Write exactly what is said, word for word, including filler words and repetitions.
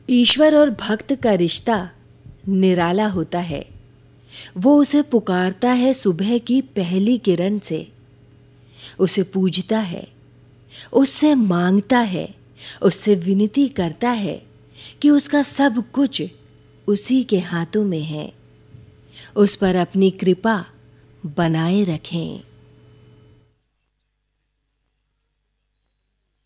ईश्वर और भक्त का रिश्ता निराला होता है। वो उसे पुकारता है सुबह की पहली किरण से, उसे पूजता है, उससे मांगता है, उससे विनती करता है कि उसका सब कुछ उसी के हाथों में है। उस पर अपनी कृपा बनाए रखें।